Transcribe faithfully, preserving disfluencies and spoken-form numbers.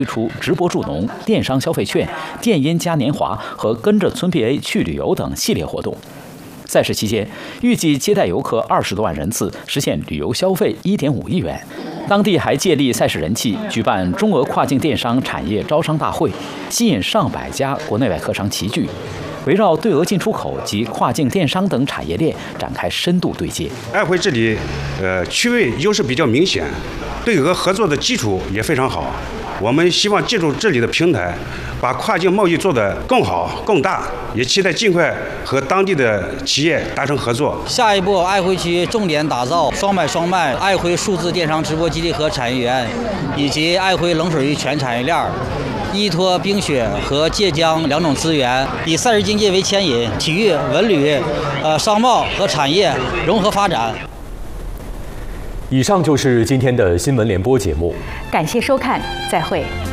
推出直播助农、电商消费券、电音嘉年华和跟着村 B A 去旅游等系列活动。赛事期间，预计接待游客二十多万人次，实现旅游消费一点五亿元。当地还借力赛事人气，举办中俄跨境电商产业招商大会，吸引上百家国内外客商齐聚，围绕对俄进出口及跨境电商等产业链展开深度对接。 爱辉这里，呃，区位优势比较明显，对俄合作的基础也非常好。我们希望借助这里的平台，把跨境贸易做得更好、更大，也期待尽快和当地的企业达成合作。 下一步，爱辉区重点打造双买双卖爱辉数字电商直播基地和产业园，以及爱辉冷水鱼全产业链，依托冰雪和芥江两种资源，以赛事经济为牵引，体育、文旅、呃商贸和产业融合发展。 以上就是今天的新闻联播节目， 感谢收看，再会。